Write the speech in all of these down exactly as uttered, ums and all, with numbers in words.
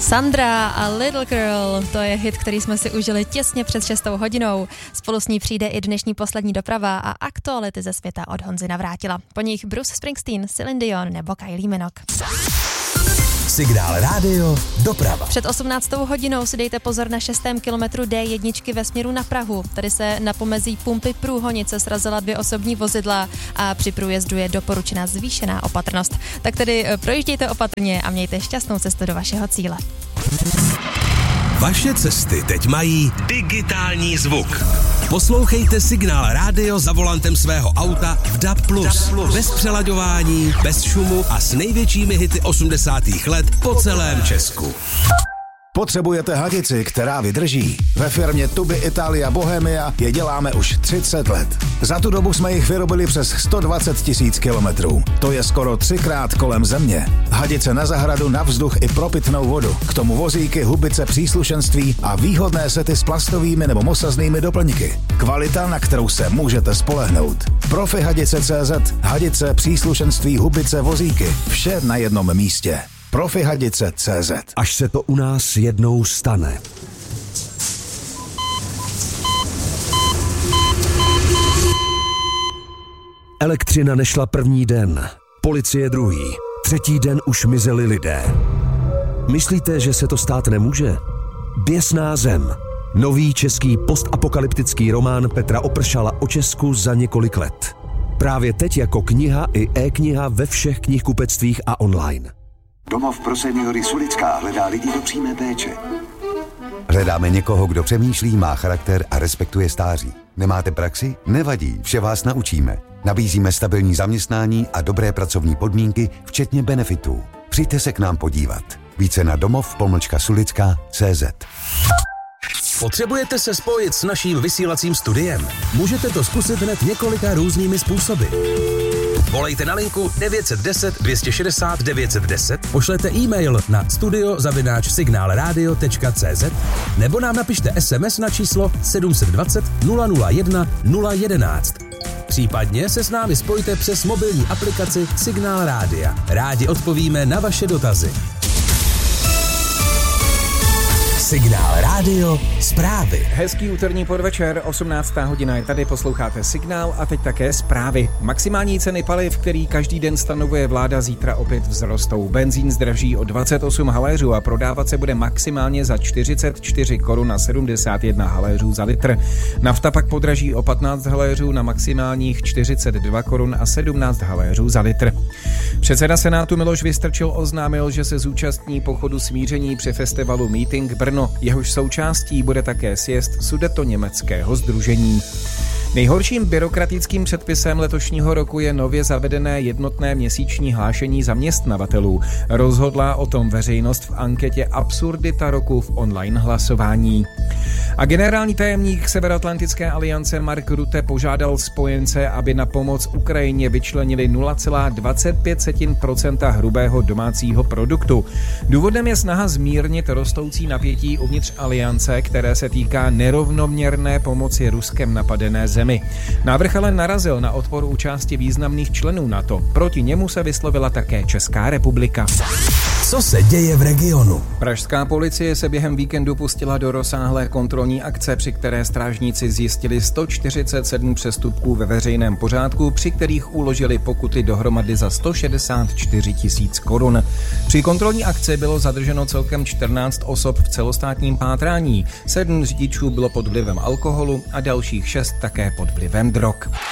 Sandra a Little Girl, to je hit, který jsme si užili těsně před šestou hodinou. Spolu s ní přijde i dnešní poslední doprava a aktuality ze světa od Honzy Navrátila. Po nich Bruce Springsteen, Celine Dion nebo Kylie Minogue. Signál rádio, doprava. Před osmnáctou hodinou si dejte pozor na šestém kilometru D jedna ve směru na Prahu. Tady se na pomezí pumpy Průhonice srazila dvě osobní vozidla a při průjezdu je doporučena zvýšená opatrnost. Tak tedy projíždějte opatrně a mějte šťastnou cestu do vašeho cíle. Vaše cesty teď mají digitální zvuk. Poslouchejte Signál rádio za volantem svého auta v D A B plus. Bez přelaďování, bez šumu a s největšími hity osmdesátých let po celém Česku. Potřebujete hadici, která vydrží? Ve firmě Tuby Italia Bohemia je děláme už třicet let. Za tu dobu jsme jich vyrobili přes sto dvacet tisíc kilometrů. To je skoro třikrát kolem země. Hadice na zahradu, na vzduch i pro pitnou vodu. K tomu vozíky, hubice, příslušenství a výhodné sety s plastovými nebo mosaznými doplňky. Kvalita, na kterou se můžete spolehnout. Profi hadice tečka cé zet. Hadice, příslušenství, hubice, vozíky. Vše na jednom místě. profi hadice tečka cé zet. Až se to u nás jednou stane. Elektřina nešla první den, policie druhý, třetí den už mizeli lidé. Myslíte, že se to stát nemůže? Běsná zem. Nový český postapokalyptický román Petra Opršala o Česku za několik let. Právě teď jako kniha i e-kniha ve všech knihkupectvích a online. Domov pro seniory Sulická hledá lidi do přímé péče. Hledáme někoho, kdo přemýšlí, má charakter a respektuje stáří. Nemáte praxi? Nevadí, vše vás naučíme. Nabízíme stabilní zaměstnání a dobré pracovní podmínky, včetně benefitů. Přijďte se k nám podívat. Více na domov pomlčka sulická tečka cé zet. Potřebujete se spojit s naším vysílacím studiem? Můžete to zkusit hned několika různými způsoby. Volejte na linku devět set deset dvě stě šedesát devět set deset, pošlete e-mail na studio zavináč signálradio tečka cé zet nebo nám napište es em es na číslo sedm set dvacet nula nula jedna nula jedenáct. Případně se s námi spojte přes mobilní aplikaci Signál rádia. Rádi odpovíme na vaše dotazy. Signál rádio, zprávy. Hezký úterní podvečer, osmnáctá hodina je tady, posloucháte Signál a teď také zprávy. Maximální ceny paliv, který každý den stanovuje vláda, zítra opět vzrostou. Benzín zdraží o dvacet osm haléřů a prodávat se bude maximálně za čtyřicet čtyři korun a sedmdesát jedna haléřů za litr. Nafta pak podraží o patnáct haléřů na maximálních čtyřicet dva korun a sedmnáct haléřů za litr. Předseda Senátu Miloš Vystrčil oznámil, že se zúčastní pochodu smíření při festivalu Meeting Brno. Jehož součástí bude také sjezd Sudetoněmeckého sdružení. Nejhorším byrokratickým předpisem letošního roku je nově zavedené jednotné měsíční hlášení zaměstnavatelů. Rozhodla o tom veřejnost v anketě Absurdita roku v online hlasování. A generální tajemník Severoatlantické aliance Mark Rutte požádal spojence, aby na pomoc Ukrajině vyčlenili nula celá dvacet pět procenta hrubého domácího produktu. Důvodem je snaha zmírnit rostoucí napětí uvnitř aliance, které se týká nerovnoměrné pomoci Ruskem napadené zemi. Návrh ale narazil na odpor u části významných členů NATO. Proti němu se vyslovila také Česká republika. Co se děje v regionu? Pražská policie se během víkendu pustila do rozsáhlé kontrolní akce, při které strážníci zjistili sto čtyřicet sedm přestupků ve veřejném pořádku, při kterých uložili pokuty dohromady za sto šedesát čtyři tisíc korun. Při kontrolní akci bylo zadrženo celkem čtrnáct osob v celostátním pátrání. Sedm řidičů bylo pod vlivem alkoholu a dalších šest také pod vlivem drog.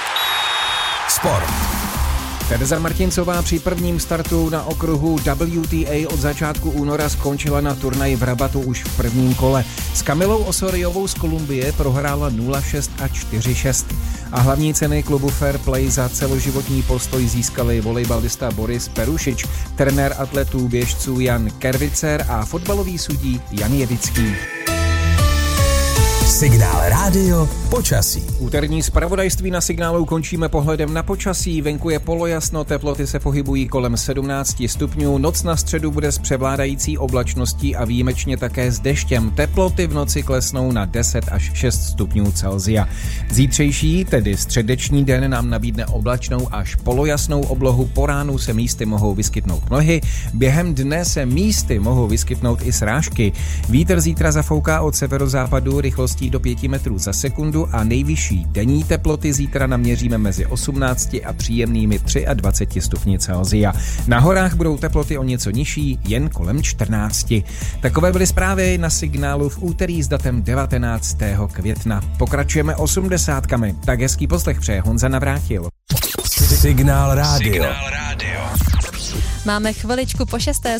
Sport. Tereza Martincová při prvním startu na okruhu W T A od začátku února skončila na turnaji v Rabatu už v prvním kole. S Kamilou Osoriovou z Kolumbie prohrála nula šest a čtyři šest. A hlavní ceny klubu Fair Play za celoživotní postoj získali volejbalista Boris Perušič, trenér atletů běžců Jan Kervicer a fotbalový sudí Jan Jevický. Signál rádio počasí. Úterní zpravodajství na Signálu končíme pohledem na počasí. Venku je polojasno, teploty se pohybují kolem sedmnáct stupňů. Noc na středu bude s převládající oblačností a výjimečně také s deštěm. Teploty v noci klesnou na deset až šest stupňů Celsia. Zítřejší, tedy středeční den, nám nabídne oblačnou až polojasnou oblohu. Po ránu se místy mohou vyskytnout mlhy. Během dne se místy mohou vyskytnout i srážky. Vítr zítra zafouká od severozápadu rychlostí do pěti metrů za sekundu a nejvyšší denní teploty zítra naměříme mezi osmnácti a příjemnými dvaceti třemi stupni Celsia. Na horách budou teploty o něco nižší, jen kolem čtrnácti. Takové byly zprávy na Signálu v úterý s datem devatenáctého května. Pokračujeme osmdesátkami. Tak hezký poslech přeje Honza Navrátil. Signál rádio. Máme chviličku po šesté,